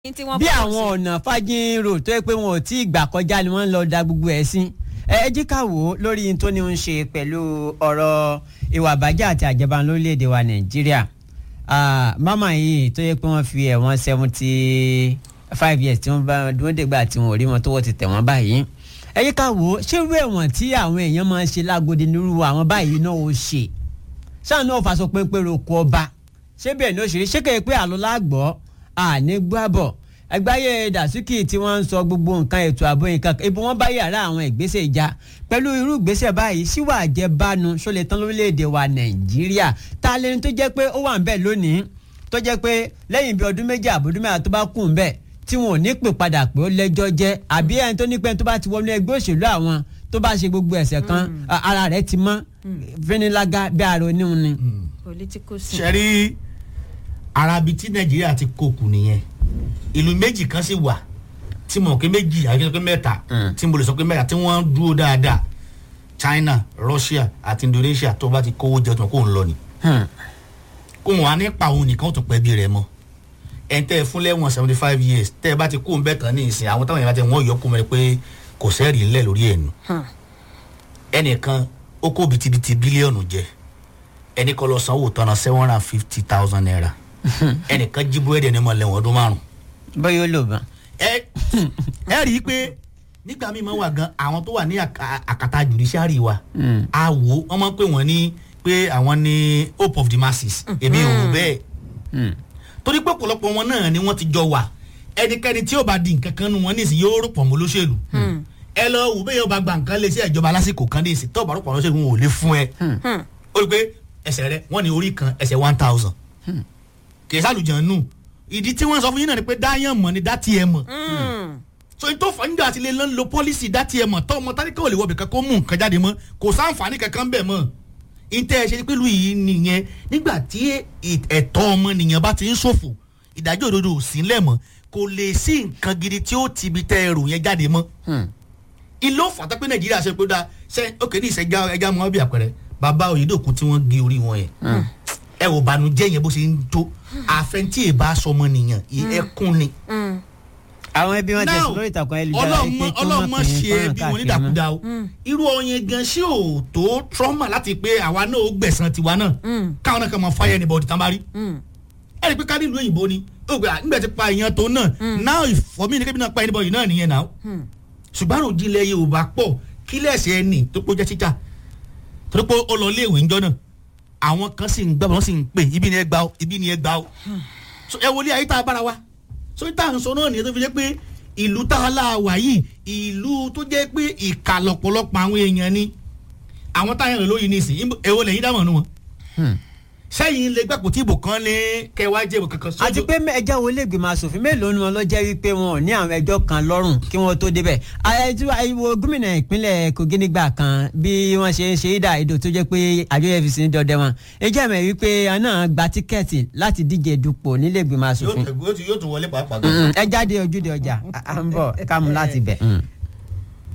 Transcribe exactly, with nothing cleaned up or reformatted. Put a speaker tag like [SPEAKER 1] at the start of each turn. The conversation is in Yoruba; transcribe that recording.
[SPEAKER 1] bí àwọn ọ̀nà fájìn road tó yẹ pé wọn ò tí ì gbà kọjá ni wọ́n ń lọ da gbogbo ẹ̀ sí ẹ jí ká wò ó lórí tó ní ń ṣe pẹ̀lú ọ̀rọ̀ ìwà àbájá àti àjẹbánu lórílẹ̀‐èdè wa nàìjíríà mama yìí tó yẹ pé wọ́n fi ẹ̀wọ̀n seventy five years tí wọ́n bá dúró dègbà tí wọ́n ò rí wọn tó wọ́n ti tẹ̀ wọ́n báyìí ẹ jí ká wò ó ṣé irú ẹ̀wọ̀n tí àwọn èèyàn máa ń ṣe lágodi nírú àwọn báyìí náà ó ṣe sáà náà fàṣọ pépé roko ọba ṣé bẹ́ẹ̀ ni ó ṣe rí ṣé kẹ́ pé àlọ́ lágbọ́ àní gbábọ̀ ẹgbáyé dàsíkì tí wọ́n ń sọ gbogbo nǹkan ètò ààbò nǹkan ibi wọ́n bá yàrá àwọn ìgbésẹ̀ ìjà pẹ̀lú irú ìgbésẹ̀ báyìí síwà àjẹbánu ṣọlẹ̀ tán lórílẹ̀‐èdè wa nàìjíríà ta lẹni tó jẹ́ pé ó wà ń bẹ̀ lónìí tó jẹ́ pé lẹ́yìn bíi ọdún méjì àbọ̀dún mẹ́ta tó bá kù ń bẹ̀ tí wọn ò ní pè padà pé ó lẹ́jọ́ jẹ́ àbí ẹni tó ní pé tó bá ti wọnú ẹgbẹ́ òṣèlú àwọn tó bá ṣe gbogbo ẹ̀ṣẹ̀ kan ara rẹ̀ ti mọ́ fẹ́nilága bí ara oníhun ni.
[SPEAKER 2] ṣẹ́rí arabi tí nàìjíríà ti kókù nìyẹn ìlú méjì kan sì wà tí mo kí méjì àti mẹ́ta tí mo lè sọ pé mẹ́ta tí wọ́n dúró dáadáa China Russia àti Indonesia tó bá ti kówó jẹ tó kó ń lọ ni kó wọn á nípa òun nìkan ó tún pẹ́ bí rẹ̀ mọ́ ẹ̀ ń tẹ́ ẹ fún lẹ́wọ̀n seventy five years tẹ́ ẹ bá ti kó ń bẹ́ẹ̀ tán ní ìsìn àwọn táwọn èèyàn bá ti wọ́n yọ kó mẹ́rin pé kò sẹ́ẹ̀rì ńlẹ̀ lórí ẹ̀ nù ẹnìkan ó kó bitibiti bílíọ̀nù jẹ ẹnì kan lọ sanwó tọ́nà seven hundred and fifty thousand naira ẹnìkan jí búrẹ́dì ẹni mọ̀ lẹ́wọ̀n ọdún márùn.
[SPEAKER 1] bóyá ó lò bá.
[SPEAKER 2] ẹ ẹ rí i pé nígbà míì máa wà gan àwọn tó wà ní àkàtà judiciary wa àwò wọn máa ń pè wọ́n ní pé àwọn ní hope of the masses èmi ò rò bẹ́ẹ̀ torí pé ọ̀pọ̀lọpọ̀ wọn náà ni wọ́n ti jọ wà ẹnikẹ́ni tí ó bá di nǹkan kan nu wọn nísìnyí yóò rò pọ̀ mọ́ lóṣèlú ẹ lọ wò bẹ́ẹ̀ yóò bá gba nǹkan lé sí ìjọba lásìkò kan ní ìsìn tó bá rò pọ̀ lóṣèlú wọn ò lè fún ẹ ó rí i pé ẹsẹ̀ rẹ wọ́n ní orí kan ẹsẹ̀ one thousand kì í sálùjàn nù ìdí tí wọ́n sọ fún yín náà ni pé dáyàn mọ̀ ni dá tiẹ̀ mọ̀ so n tó fọ nígbà àti lè lo pọ́lísì dá tiẹ̀ mọ̀ tọ́ ọmọ táníkà ò lè wọ bìkan kó mú nǹkan jáde mọ́ kò sáǹfààní kankan bẹ̀ mọ́ ìtẹ́ ẹ ṣe pẹ̀lú yìí nìyẹn nígbà tí ẹ̀tọ́ ọmọ nìyẹn bá ti ń ṣòfò ìdájọ́ òdodo ò sí ńlẹ̀ mọ́ kò lè sí nǹkan gidi tí ó ti bi tẹ́ ẹrù yẹn jáde mọ́ ìlú fàtà pé Nàìjíríà ṣe pé dáa ṣe ókè ní ìṣẹ́jà ẹja mọ́ bí àpẹẹrẹ bàbá Oyèdòkun tí wọ́n gé orí wọn yẹn ẹ wò bànújẹ́ yẹn bó ṣe ń tó àfẹntí ìbá sọmọ nìyàn ẹkún ni.
[SPEAKER 1] àwọn ẹbí wọn tẹsán lórí ìtàkùn ayélujára
[SPEAKER 2] pé kí wọn máa ṣe ẹbí wọn nídàkúdà o irú ọyẹn gan ṣé ò tó trauma láti pé àwa náà ó gbẹ̀san tiwa náà káwọn náà kàn máa fire anybody tán bá rí. ẹ rí i pé ká nílùú òyìnbó ni ó gbà nígbà tí pa èèyàn tó náà now ìfọ̀mí ni kébí náà pa anybody náà nìyẹn náà ṣùgbọ́n àròjinlẹ̀ Yorùbá pọ̀ kí lẹ́sẹ̀ ẹni tó pọ̀ jẹ́ títà torí pé ó lọ iléèwé ńjọ́ náà àwọn kan sì ń gbà wọn sì ń pè ibi ni ẹ gbà ó ibi ni ẹ gbà ó so ẹ wọlé ayé tá a bára wa so tá à ń sọ náà nìyẹn tó fi jẹ́ pé ìlú tá a lá wà yìí ìlú tó jẹ́ pé ìkà lọ́pọ̀lọpọ̀ àwọn èèyàn ni àwọn táyà rẹ̀ lóyún nísìn ẹ wọlé yín dámọ̀ nù wọn sẹ́yìn lè gbàgbọ́ tí ìbò kan lé kẹwàá jẹ́ ìbò kankan sójú.
[SPEAKER 1] àti pé ẹjọ́ wo lè gbìmọ̀ asòfin mélòó ni wọn lọ jẹ́ wípé wọn ò ní àwọn ẹjọ́ kan lọ́rùn kí wọ́n tó débẹ̀. àìwò gómìnà ìpínlẹ̀ Kogi nígbà kan bí wọ́n ṣe ń ṣe ìdá ìdò tó jẹ́ pé àjọ E F C ní dọdẹ wọn. ẹjẹ́ mi wípé àná gba tíkẹ́ẹ̀tì láti díje dupò nílé ìgbìmọ̀ asòfin.
[SPEAKER 2] yóò tún wọlé pàápàá.
[SPEAKER 1] ẹ jáde ojúde ọjà à ń bọ̀ ká mú láti bẹ̀.